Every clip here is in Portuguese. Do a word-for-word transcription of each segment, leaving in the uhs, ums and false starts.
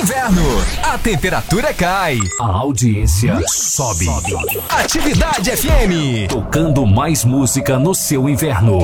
inverno, a temperatura cai, a audiência sobe. sobe. Atividade F M, tocando mais música no seu inverno.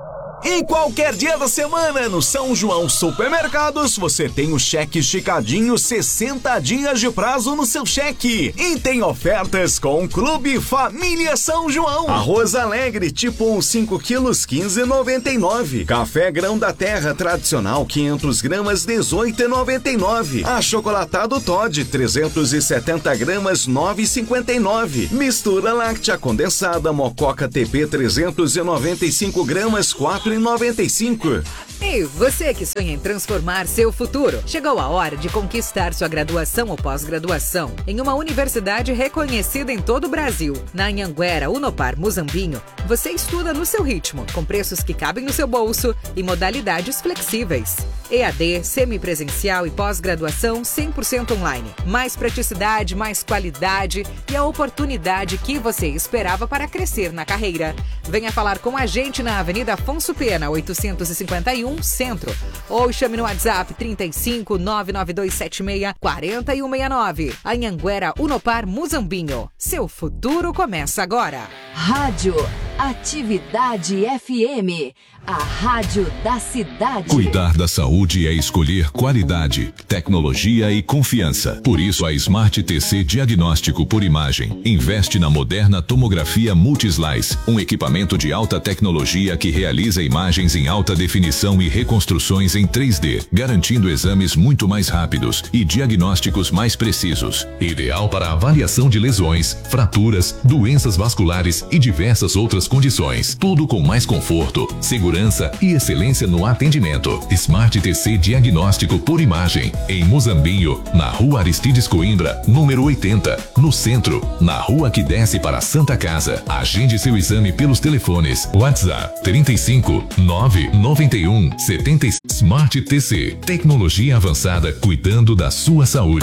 Em qualquer dia da semana, no São João Supermercados, você tem o cheque esticadinho sessenta dias de prazo no seu cheque. E tem ofertas com o Clube Família São João. Arroz Alegre tipo um cinco quilos, quinze reais e noventa e nove. Café Grão da Terra tradicional quinhentas gramas, dezoito reais e noventa e nove. Achocolatado Toddy trezentos e setenta gramas, nove reais e cinquenta e nove. Mistura láctea condensada Mococa T P trezentos e noventa e cinco gramas, quatro reais e noventa e cinco. E você que sonha em transformar seu futuro, chegou a hora de conquistar sua graduação ou pós-graduação em uma universidade reconhecida em todo o Brasil. Na Anhanguera Unopar Muzambinho, você estuda no seu ritmo, com preços que cabem no seu bolso e modalidades flexíveis. E A D, semipresencial e pós-graduação cem por cento online. Mais praticidade, mais qualidade e a oportunidade que você esperava para crescer na carreira. Venha falar com a gente na Avenida Afonso Pena, oitocentos e cinquenta e um, Centro. Ou chame no WhatsApp trinta e cinco, nove nove dois sete seis, quatro um seis nove. Anhanguera Unopar Muzambinho. Seu futuro começa agora. Rádio Atividade F M, a rádio da cidade. Cuidar da saúde é escolher qualidade, tecnologia e confiança. Por isso a Smart T C Diagnóstico por Imagem investe na moderna tomografia Multislice, um equipamento de alta tecnologia que realiza imagens em alta definição e reconstruções em três D, garantindo exames muito mais rápidos e diagnósticos mais precisos. Ideal para avaliação de lesões, fraturas, doenças vasculares e diversas outras condições. Tudo com mais conforto, segurança e excelência no atendimento. Smart T C Diagnóstico por Imagem, em Muzambinho, na Rua Aristides Coimbra, número oitenta, no centro, na rua que desce para Santa Casa. Agende seu exame pelos telefones. WhatsApp trinta e cinco, nove nove um, setenta. Smart T C, tecnologia avançada cuidando da sua saúde.